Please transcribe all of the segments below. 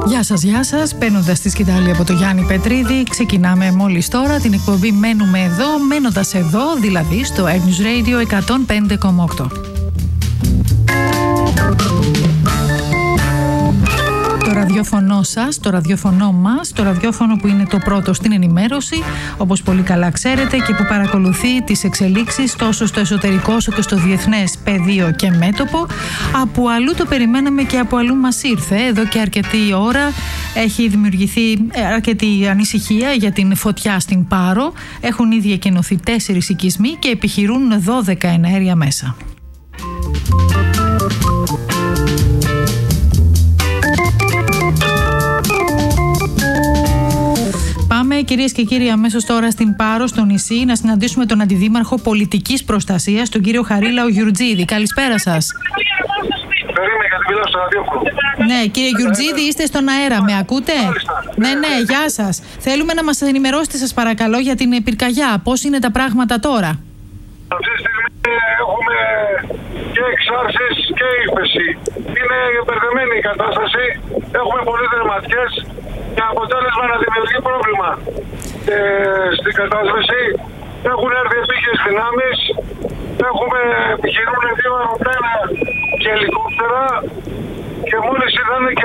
Γεια σας. Παίρνοντας τη σκητάλη από το Γιάννη Πετρίδη, ξεκινάμε μόλις τώρα την εκπομπή Μένουμε εδώ, μένοντας εδώ, δηλαδή στο News Radio 105,8. Το ραδιόφωνο σας, το ραδιόφωνο μας, το ραδιόφωνο που είναι το πρώτο στην ενημέρωση, όπως πολύ καλά ξέρετε, και που παρακολουθεί τις εξελίξεις τόσο στο εσωτερικό όσο και στο διεθνές πεδίο και μέτωπο. Από αλλού το περιμέναμε και από αλλού μας ήρθε. Εδώ και αρκετή ώρα έχει δημιουργηθεί αρκετή ανησυχία για την φωτιά στην Πάρο. Έχουν ήδη εκενωθεί 4 οικισμοί και επιχειρούν 12 εναέρια μέσα. Πάμε, κυρίες και κύριοι, αμέσως τώρα στην Πάρο, στο νησί, να συναντήσουμε τον Αντιδήμαρχο Πολιτικής Προστασίας, τον κύριο Χαρίλαο Γιουρτζίδη. Καλησπέρα σας. Ναι, κύριε Γιουρτζίδη, είστε στον αέρα, με ακούτε? Ναι, γεια σας. Θέλουμε να μας ενημερώσετε, σας παρακαλώ, για την πυρκαγιά. Πώς είναι τα πράγματα τώρα? Αυτή τη στιγμή έχουμε και εξάρσεις και ύφεση. Είναι μπερδεμένη η κατάσταση. Έχουμε πολλές δερματιές και αποτέλεσμα να δημιουργεί πρόβλημα στην κατάσταση. Έχουν έρθει επίκες δυνάμεις. Επιχειρούν 2 αεροπλάνα και ελικόπτερα και μόλις ήρθαν και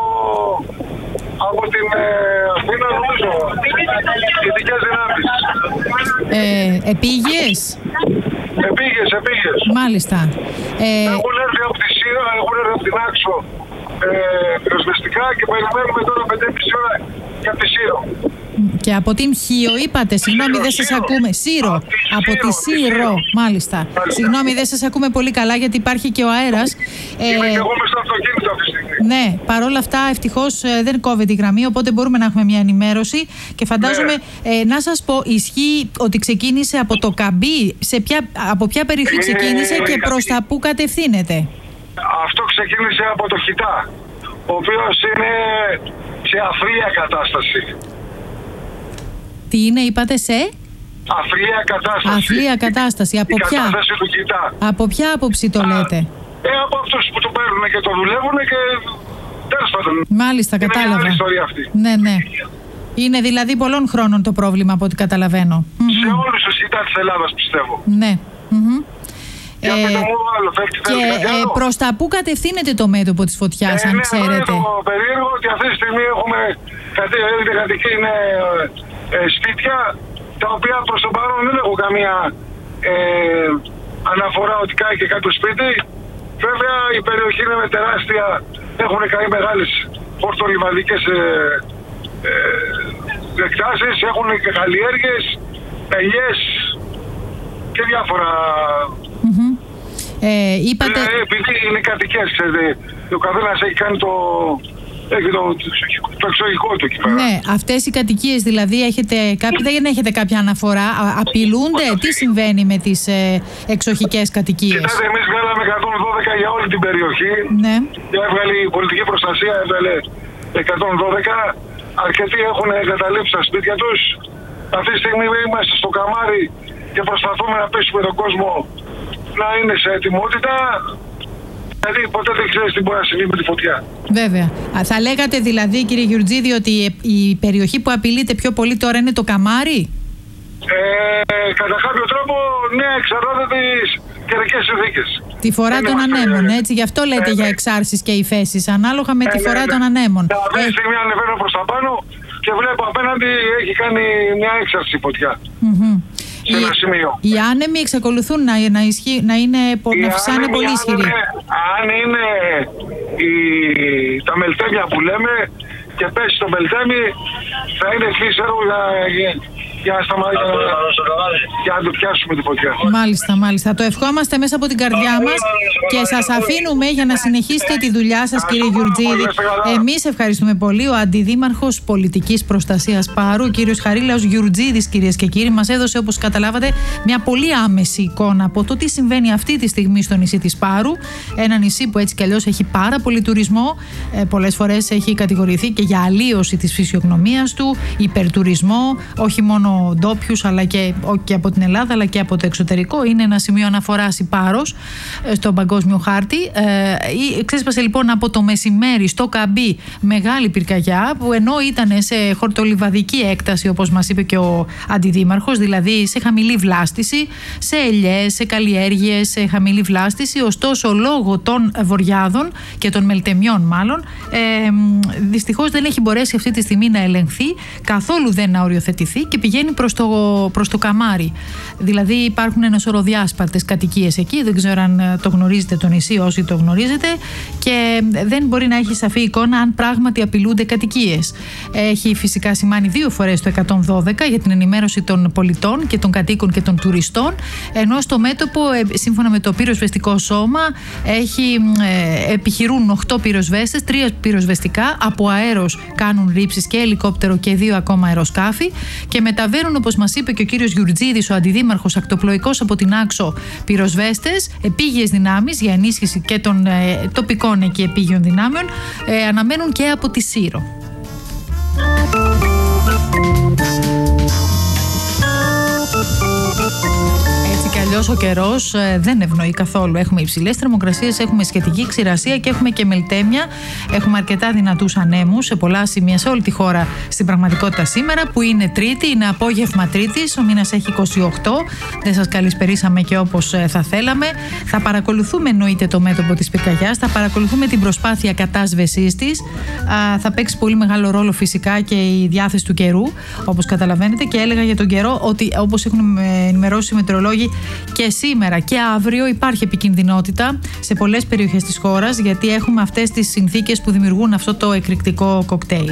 από την Αθήνα, νομίζω, ειδικές δυνάμεις. Επήγες? Επήγες. Μάλιστα. Έχουν έρθει από τη Σύρο, έχουν έρθει από την Άξο πυροσβεστικά και περιμένουμε τώρα 5,5 ώρα και από τη Σύρο. Και από την Χίο είπατε, συγγνώμη δεν σας ακούμε. Σύρο, από τη Σύρο, μάλιστα. Συγγνώμη δεν σας ακούμε πολύ καλά γιατί υπάρχει και ο αέρας. Είμαι και εγώ μες στο αυτοκίνητο αυτή τη στιγμή. Ναι, παρόλα αυτά ευτυχώς δεν κόβεται η γραμμή, οπότε μπορούμε να έχουμε μια ενημέρωση. Και φαντάζομαι, να σας πω, ισχύει ότι ξεκίνησε από το Καμπί, από ποια περιοχή ξεκίνησε και προς τα πού κατευθύνεται? Αυτό ξεκίνησε από το Χιτά, ο οποίος είναι σε αθλία κατάσταση. Τι είναι, είπατε, σε? Αθλία κατάσταση. Αθλία κατάσταση. Από ποια? Κατάσταση του Κιτά. Από ποια άποψη το λέτε? Από αυτούς που το παίρνουν και το δουλεύουν και τέλος πάντων. Μάλιστα, κατάλαβα. Είναι μια άλλη ιστορία αυτή. Ναι. Είναι δηλαδή πολλών χρόνων το πρόβλημα από ό,τι καταλαβαίνω. Σε όλους τους Κιτά της Ελλάδας, πιστεύω. Ναι. Για πείτε μου άλλο, και προς τα πού κατευθύνεται το μέτωπο της φωτιάς, αν ξέρετε? Είναι το περίεργο ότι αυτή τη στιγμή έχουμε είναι σπίτια τα οποία προς το παρόν δεν έχω καμία αναφορά ότι κάει και κάτω σπίτι. Βέβαια η περιοχή είναι τεράστια, έχουν καεί μεγάλες χορτολιβαδικές εκτάσεις, έχουν και καλλιέργειες, ελιές και διάφορα. Είπατε... επειδή είναι κατοικίες, ξέρετε, ο καθένας έχει κάνει το εξωγικό του εκεί πέρα. Ναι, αυτές οι κατοικίες δηλαδή δεν έχετε κάποια αναφορά, απειλούνται, τι συμβαίνει με τις εξοχικές κατοικίες? Κοιτάτε, εμείς βγάλαμε 112 για όλη την περιοχή. Ναι. Και έβγαλε η πολιτική προστασία, έβγαλε 112. Αρκετοί έχουν εγκαταλείψει τα σπίτια τους. Αυτή τη στιγμή είμαστε στο καμάρι και προσπαθούμε να πείσουμε τον κόσμο να είναι σε ετοιμότητα. Δηλαδή ποτέ δεν ξέρεις τι μπορεί να συμβεί με τη φωτιά. Βέβαια. Θα λέγατε δηλαδή, κύριε Γιουρτζίδη, ότι η περιοχή που απειλείται πιο πολύ τώρα είναι το καμάρι? Κατά κάποιο τρόπο, ναι, εξαρτάται τις καιρικές συνθήκες. Τη φορά των ανέμων, έτσι. Γι' αυτό λέτε για εξάρσεις και υφέσεις, ανάλογα με τη φορά των ανέμων. Αυτή τη στιγμή ανεβαίνω προς τα πάνω και βλέπω απέναντι έχει κάνει μια έξαρση φωτιά. Οι άνεμοι εξακολουθούν να φυσάνε πολύ ισχυροί. Αν είναι τα μελτέμια που λέμε και πέσει το μελτέμι, θα είναι φύσερο για να το πιάσουμε τη φωτιά. Μάλιστα. Το ευχόμαστε μέσα από την καρδιά μας και σας αφήνουμε για να συνεχίσετε τη δουλειά σας, κύριε Γιουρτζίδη. Εμείς ευχαριστούμε πολύ. Ο Αντιδήμαρχος Πολιτικής Προστασίας Πάρου, ο κύριος Χαρίλαος Γιουρτζίδης, κυρίες και κύριοι, μας έδωσε, όπως καταλάβατε, μια πολύ άμεση εικόνα από το τι συμβαίνει αυτή τη στιγμή στο νησί της Πάρου. Ένα νησί που έτσι κι αλλιώς έχει πάρα πολύ τουρισμό. Πολλές φορές έχει κατηγορηθεί και για αλλίωση της φυσιογνωμίας του, υπερτουρισμό, όχι μόνο μόνο ντόπιους, αλλά και από την Ελλάδα, αλλά και από το εξωτερικό. Είναι ένα σημείο αναφοράς η Πάρος στον παγκόσμιο χάρτη. Ξέσπασε λοιπόν από το μεσημέρι στο Καμπί μεγάλη πυρκαγιά, που ενώ ήταν σε χορτολιβαδική έκταση, όπως μας είπε και ο αντιδήμαρχος, δηλαδή σε χαμηλή βλάστηση, σε ελιές, σε καλλιέργειες, σε χαμηλή βλάστηση. Ωστόσο, λόγω των βοριάδων και των μελτεμιών μάλλον, δυστυχώς δεν έχει μπορέσει αυτή τη στιγμή να ελεγχθεί, καθόλου δεν να οριοθετηθεί και πηγαίνει προς το Καμάρι. Δηλαδή υπάρχουν ένα σωρό διάσπαρτες κατοικίες εκεί, δεν ξέρω αν το γνωρίζετε το νησί, όσοι το γνωρίζετε, και δεν μπορεί να έχει σαφή εικόνα αν πράγματι απειλούνται κατοικίες. Έχει φυσικά σημάνει 2 φορές το 112 για την ενημέρωση των πολιτών και των κατοίκων και των τουριστών, ενώ στο μέτωπο, σύμφωνα με το πυροσβεστικό σώμα, επιχειρούν 8 πυροσβέστες, 3 πυροσβεστικά, από αέρος κάνουν ρήψεις και ελικόπτερο και 2 ακόμα αεροσκάφη, και μεταβαίνουν, όπως μας είπε και ο κύριος Γιουρτζίδης, ο αντιδήμαρχος, ακτοπλοϊκός από την Άξο, πυροσβέστες, επίγειες δυνάμεις για ενίσχυση και των τοπικών εκεί επίγειων δυνάμεων, αναμένουν και από τη Σύρο. Και αλλιώς ο καιρός δεν ευνοεί καθόλου. Έχουμε υψηλές θερμοκρασίες, έχουμε σχετική ξηρασία και έχουμε και μελτέμια. Έχουμε αρκετά δυνατούς ανέμους σε πολλά σημεία σε όλη τη χώρα στην πραγματικότητα σήμερα, που είναι Τρίτη, είναι απόγευμα Τρίτης, ο μήνας έχει 28. Δεν σας καλησπερίσαμε και όπως θα θέλαμε. Θα παρακολουθούμε εννοείται το μέτωπο της πυρκαγιάς, θα παρακολουθούμε την προσπάθεια κατάσβεσής της. Θα παίξει πολύ μεγάλο ρόλο φυσικά και η διάθεση του καιρού, όπως καταλαβαίνετε. Και έλεγα για τον καιρό ότι, όπως έχουν ενημερώσει οι μετεωρολόγοι, και σήμερα και αύριο υπάρχει επικινδυνότητα σε πολλές περιοχές της χώρας, γιατί έχουμε αυτές τις συνθήκες που δημιουργούν αυτό το εκρηκτικό κοκτέιλ.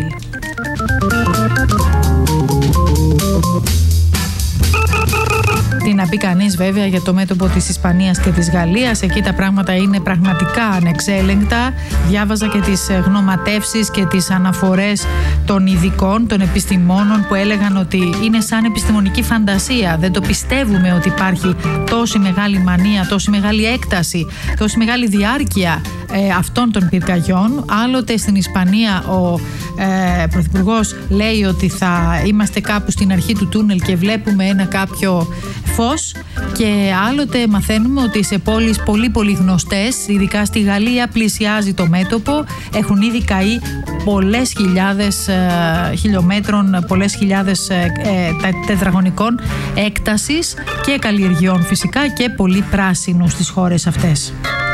Τι να πει κανείς βέβαια για το μέτωπο της Ισπανίας και της Γαλλίας. Εκεί τα πράγματα είναι πραγματικά ανεξέλεγκτα. Διάβαζα και τις γνωματεύσεις και τις αναφορές των ειδικών, των επιστημόνων, που έλεγαν ότι είναι σαν επιστημονική φαντασία. Δεν το πιστεύουμε ότι υπάρχει τόση μεγάλη μανία, τόση μεγάλη έκταση, τόση μεγάλη διάρκεια αυτών των πυρκαγιών. Άλλοτε στην Ισπανία ο Πρωθυπουργός λέει ότι θα είμαστε κάπου στην αρχή του τούνελ και βλέπουμε ένα κάποιο φως, και άλλοτε μαθαίνουμε ότι σε πόλεις πολύ γνωστές, ειδικά στη Γαλλία, πλησιάζει το μέτωπο. Έχουν ήδη καεί πολλές χιλιάδες χιλιόμετρων, πολλές χιλιάδες τετραγωνικών έκτασης και καλλιεργειών φυσικά, και πολύ πράσινο στις χώρες αυτές.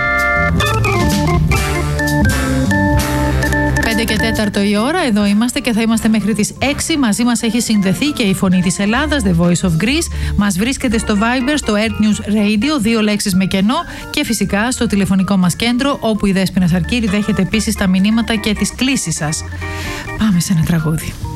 5 και 4 η ώρα, εδώ είμαστε και θα είμαστε μέχρι τις 6. Μαζί μας έχει συνδεθεί και η Φωνή της Ελλάδας, The Voice of Greece. Μας βρίσκεται στο Viber, στο Earth News Radio, 2 λέξεις με κενό, και φυσικά στο τηλεφωνικό μας κέντρο, όπου η Δέσποινα Σαρκύρη δέχεται επίσης τα μηνύματα και τις κλήσεις σας. Πάμε σε ένα τραγούδι.